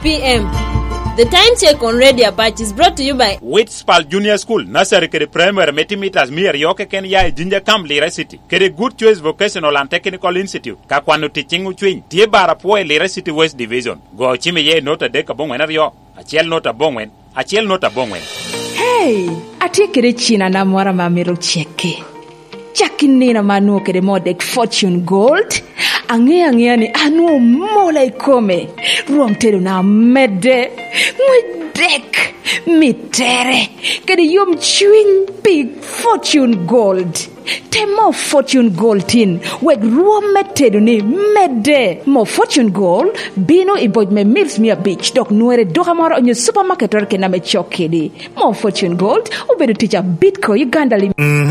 p.m. The time check on Radio Patch is brought to you by Whitspal Junior School, Nursery Kere Primary Metimeters Mir Yoke Ken Ya Ginger Camp Lira City. Kere Good Choice Vocational and Technical Institute. Kakwano Teaching Uchwin. Tie Bara Poe Lira City West Division. Go Chime Ye Nota Deka Bongwen Yo. Achiel Nota Bongwen. Achiel Nota Bongwen. Hey, ati kere China na mwara mamiro cheke. Chakinina manu kere modek Fortune Gold. Ange ni anu mola ikome. Ruamtero na mede. Mwedek. Mitere. Kere yom chewing big Fortune Gold. Temo Fortune Gold tin. Weg ruametero ni mede. Mo Fortune Gold. Bino iboj me mills mia beach. Dok nuere dohamara onyo supermarket orke na me chokedi. Mo Fortune Gold. Ubedu teacher Bitco Uganda li.